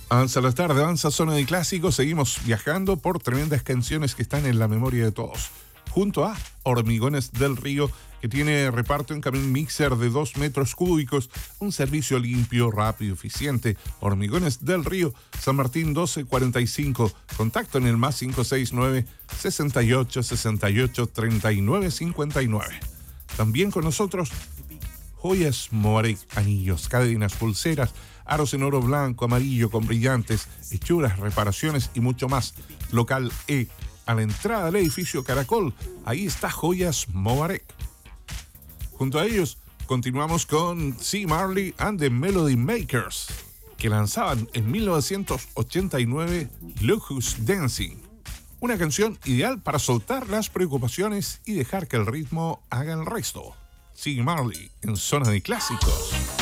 Avanza la tarde, avanza Zona de Clásicos. Seguimos viajando por tremendas canciones que están en la memoria de todos. Junto a Hormigones del Río, que tiene reparto en camión mixer de 2 metros cúbicos, un servicio limpio, rápido, eficiente. Hormigones del Río, San Martín 1245. Contacto en el más 569 68 68 39 59. También con nosotros Joyas Moarec, anillos, cadenas, pulseras, aros en oro blanco, amarillo con brillantes, hechuras, reparaciones y mucho más. Local E, a la entrada del edificio Caracol. Ahí está Joyas Moarec. Junto a ellos continuamos con C. Marley and the Melody Makers, que lanzaban en 1989 Look Who's Dancing. Una canción ideal para soltar las preocupaciones y dejar que el ritmo haga el resto. C. Marley en Zona de Clásicos.